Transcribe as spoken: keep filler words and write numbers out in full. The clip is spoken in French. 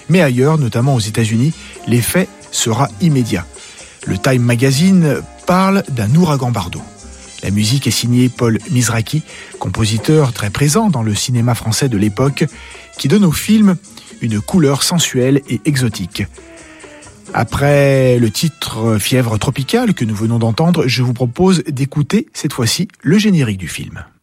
Mais ailleurs, notamment aux États-Unis, l'effet sera immédiat. Le Time Magazine parle d'un ouragan Bardot. La musique est signée Paul Mizrachi, compositeur très présent dans le cinéma français de l'époque, qui donne au film une couleur sensuelle et exotique. Après le titre Fièvre tropicale que nous venons d'entendre, je vous propose d'écouter cette fois-ci le générique du film.